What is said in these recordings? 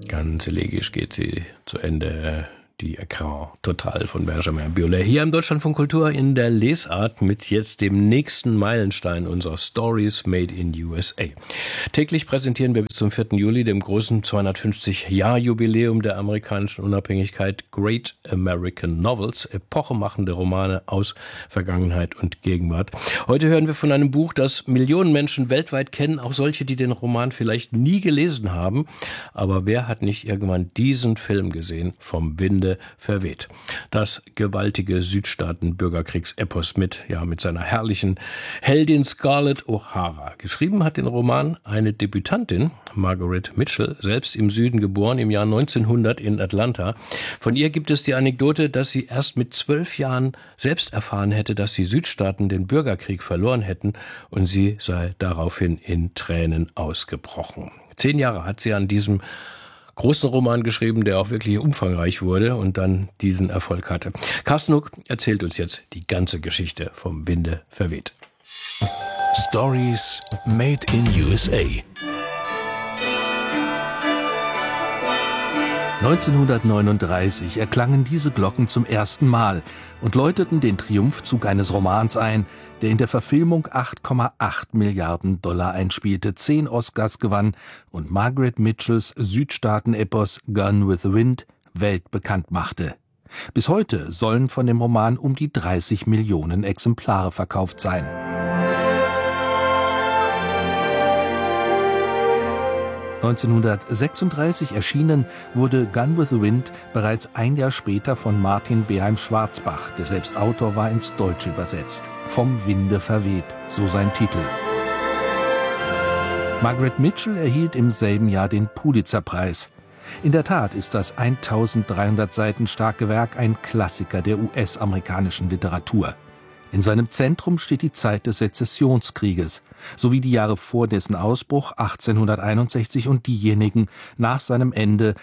Ganz elegisch geht sie zu Ende. Die Écran total von Benjamin Biolay. Hier im Deutschlandfunk Kultur in der Lesart mit jetzt dem nächsten Meilenstein unserer Stories Made in USA. Täglich präsentieren wir bis zum 4. Juli, dem großen 250-Jahr-Jubiläum der amerikanischen Unabhängigkeit, Great American Novels, epochemachende Romane aus Vergangenheit und Gegenwart. Heute hören wir von einem Buch, das Millionen Menschen weltweit kennen, auch solche, die den Roman vielleicht nie gelesen haben. Aber wer hat nicht irgendwann diesen Film gesehen, Vom Winde verweht? Das gewaltige Südstaaten-Bürgerkriegs-Epos mit seiner herrlichen Heldin Scarlett O'Hara. Geschrieben hat den Roman eine Debütantin, Margaret Mitchell, selbst im Süden geboren, im Jahr 1900 in Atlanta. Von ihr gibt es die Anekdote, dass sie erst mit 12 Jahren selbst erfahren hätte, dass die Südstaaten den Bürgerkrieg verloren hätten, und sie sei daraufhin in Tränen ausgebrochen. 10 Jahre hat sie an diesem großen Roman geschrieben, der auch wirklich umfangreich wurde und dann diesen Erfolg hatte. Carsten Huck erzählt uns jetzt die ganze Geschichte vom Winde verweht. Stories Made in USA. 1939 erklangen diese Glocken zum ersten Mal und läuteten den Triumphzug eines Romans ein, der in der Verfilmung 8,8 Milliarden Dollar einspielte, 10 Oscars gewann und Margaret Mitchells Südstaaten-Epos Gone with the Wind weltbekannt machte. Bis heute sollen von dem Roman um die 30 Millionen Exemplare verkauft sein. (1936) erschienen, wurde Gone with the Wind bereits ein Jahr später von Martin Beheim-Schwarzbach, der selbst Autor war, ins Deutsche übersetzt. Vom Winde verweht, so sein Titel. Margaret Mitchell erhielt im selben Jahr den Pulitzer-Preis. In der Tat ist das 1300 Seiten starke Werk ein Klassiker der US-amerikanischen Literatur. In seinem Zentrum steht die Zeit des Sezessionskrieges, sowie die Jahre vor dessen Ausbruch 1861 und diejenigen nach seinem Ende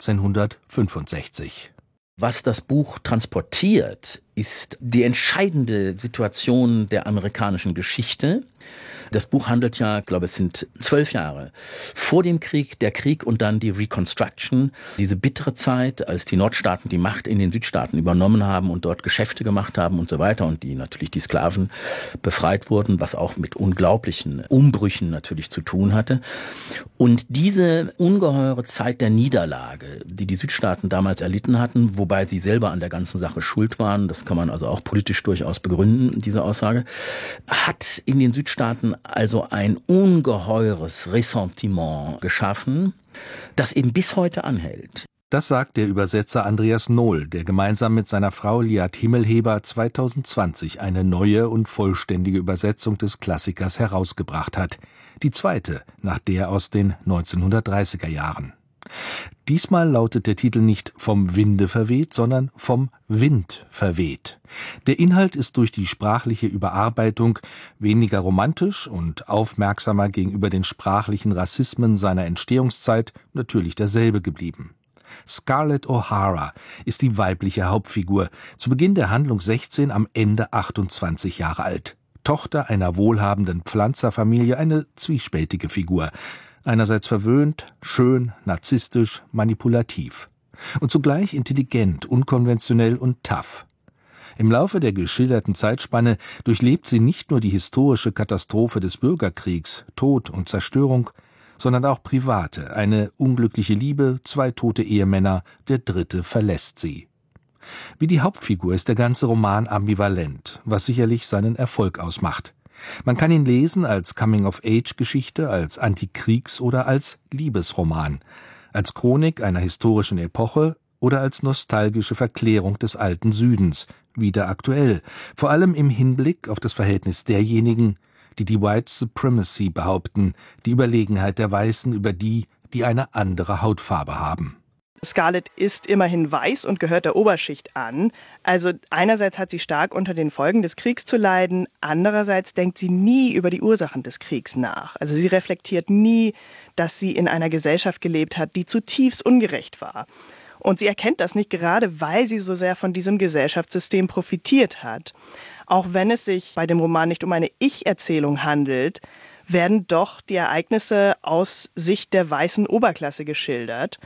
1865. Was das Buch transportiert, ist die entscheidende Situation der amerikanischen Geschichte. Das Buch handelt ja, ich glaube, es sind 12 Jahre vor dem Krieg, der Krieg und dann die Reconstruction, diese bittere Zeit, als die Nordstaaten die Macht in den Südstaaten übernommen haben und dort Geschäfte gemacht haben und so weiter und die Sklaven befreit wurden, was auch mit unglaublichen Umbrüchen natürlich zu tun hatte. Und diese ungeheure Zeit der Niederlage, die die Südstaaten damals erlitten hatten, wobei sie selber an der ganzen Sache schuld waren, das kann man also auch politisch durchaus begründen, diese Aussage, hat in den Südstaaten also ein ungeheures Ressentiment geschaffen, das eben bis heute anhält. Das sagt der Übersetzer Andreas Nohl, der gemeinsam mit seiner Frau Liat Himmelheber 2020 eine neue und vollständige Übersetzung des Klassikers herausgebracht hat. Die zweite, nach der aus den 1930er Jahren. Diesmal lautet der Titel nicht Vom Winde verweht, sondern Vom Wind verweht. Der Inhalt ist durch die sprachliche Überarbeitung weniger romantisch und aufmerksamer gegenüber den sprachlichen Rassismen seiner Entstehungszeit natürlich derselbe geblieben. Scarlett O'Hara ist die weibliche Hauptfigur, zu Beginn der Handlung 16, am Ende 28 Jahre alt. Tochter einer wohlhabenden Pflanzerfamilie, eine zwiespältige Figur. Einerseits verwöhnt, schön, narzisstisch, manipulativ. Und zugleich intelligent, unkonventionell und tough. Im Laufe der geschilderten Zeitspanne durchlebt sie nicht nur die historische Katastrophe des Bürgerkriegs, Tod und Zerstörung, sondern auch private, eine unglückliche Liebe, 2 tote Ehemänner, der 3. verlässt sie. Wie die Hauptfigur ist der ganze Roman ambivalent, was sicherlich seinen Erfolg ausmacht. Man kann ihn lesen als Coming-of-Age-Geschichte, als Antikriegs- oder als Liebesroman, als Chronik einer historischen Epoche oder als nostalgische Verklärung des alten Südens, wieder aktuell, vor allem im Hinblick auf das Verhältnis derjenigen, die White Supremacy behaupten, die Überlegenheit der Weißen über die, die eine andere Hautfarbe haben. Scarlett ist immerhin weiß und gehört der Oberschicht an. Also einerseits hat sie stark unter den Folgen des Kriegs zu leiden, andererseits denkt sie nie über die Ursachen des Kriegs nach. Also sie reflektiert nie, dass sie in einer Gesellschaft gelebt hat, die zutiefst ungerecht war. Und sie erkennt das nicht, gerade weil sie so sehr von diesem Gesellschaftssystem profitiert hat. Auch wenn es sich bei dem Roman nicht um eine Ich-Erzählung handelt, werden doch die Ereignisse aus Sicht der weißen Oberklasse geschildert.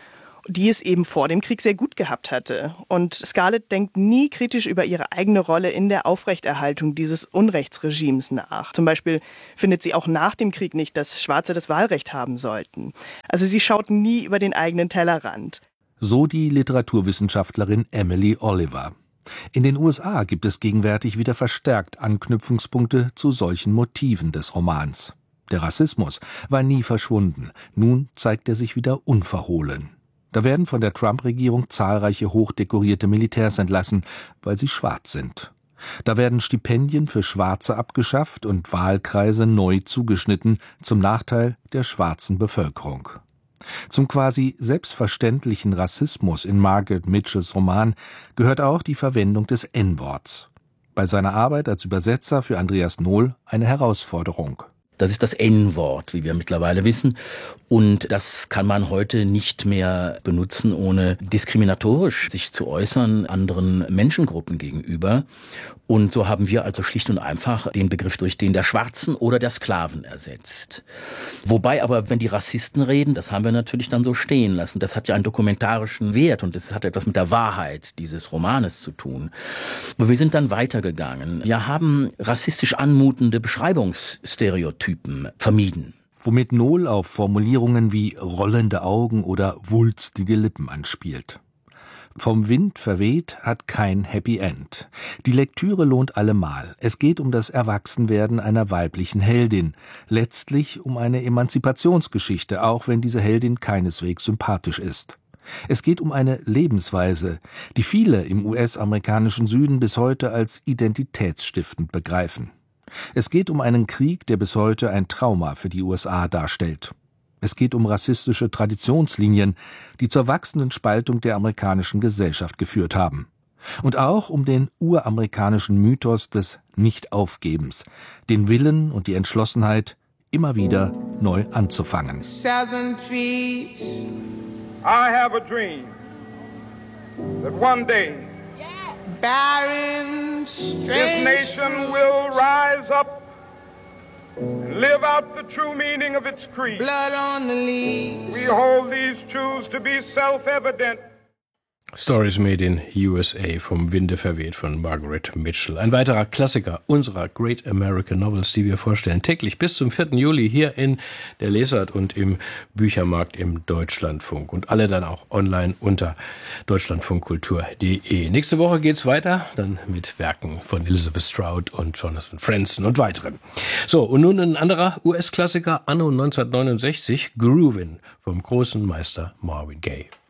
die es eben vor dem Krieg sehr gut gehabt hatte. Und Scarlett denkt nie kritisch über ihre eigene Rolle in der Aufrechterhaltung dieses Unrechtsregimes nach. Zum Beispiel findet sie auch nach dem Krieg nicht, dass Schwarze das Wahlrecht haben sollten. Also sie schaut nie über den eigenen Tellerrand. So die Literaturwissenschaftlerin Emily Oliver. In den USA gibt es gegenwärtig wieder verstärkt Anknüpfungspunkte zu solchen Motiven des Romans. Der Rassismus war nie verschwunden, nun zeigt er sich wieder unverhohlen. Da werden von der Trump-Regierung zahlreiche hochdekorierte Militärs entlassen, weil sie schwarz sind. Da werden Stipendien für Schwarze abgeschafft und Wahlkreise neu zugeschnitten, zum Nachteil der schwarzen Bevölkerung. Zum quasi selbstverständlichen Rassismus in Margaret Mitchells Roman gehört auch die Verwendung des N-Worts. Bei seiner Arbeit als Übersetzer für Andreas Nohl eine Herausforderung. Das ist das N-Wort, wie wir mittlerweile wissen. Und das kann man heute nicht mehr benutzen, ohne diskriminatorisch sich zu äußern anderen Menschengruppen gegenüber. Und so haben wir also schlicht und einfach den Begriff durch den der Schwarzen oder der Sklaven ersetzt. Wobei aber, wenn die Rassisten reden, das haben wir natürlich dann so stehen lassen. Das hat ja einen dokumentarischen Wert und das hat etwas mit der Wahrheit dieses Romanes zu tun. Aber wir sind dann weitergegangen. Wir haben rassistisch anmutende Beschreibungsstereotypen vermieden. Womit Nohl auf Formulierungen wie rollende Augen oder wulstige Lippen anspielt. Vom Wind verweht hat kein Happy End. Die Lektüre lohnt allemal. Es geht um das Erwachsenwerden einer weiblichen Heldin. Letztlich um eine Emanzipationsgeschichte, auch wenn diese Heldin keineswegs sympathisch ist. Es geht um eine Lebensweise, die viele im US-amerikanischen Süden bis heute als identitätsstiftend begreifen. Es geht um einen Krieg, der bis heute ein Trauma für die USA darstellt. Es geht um rassistische Traditionslinien, die zur wachsenden Spaltung der amerikanischen Gesellschaft geführt haben. Und auch um den uramerikanischen Mythos des Nicht-Aufgebens, den Willen und die Entschlossenheit, immer wieder neu anzufangen. Southern trees. I have a dream that one day barren, this nation will rise up and live out the true meaning of its creed. Blood on the leaves. We hold these truths to be self-evident. Stories Made in USA, vom Winde verweht von Margaret Mitchell. Ein weiterer Klassiker unserer Great American Novels, die wir vorstellen, täglich bis zum 4. Juli hier in der Lesart und im Büchermarkt im Deutschlandfunk. Und alle dann auch online unter deutschlandfunkkultur.de. Nächste Woche geht's weiter, dann mit Werken von Elizabeth Strout und Jonathan Franzen und weiteren. So, und nun ein anderer US-Klassiker, anno 1969, Groovin' vom großen Meister Marvin Gaye.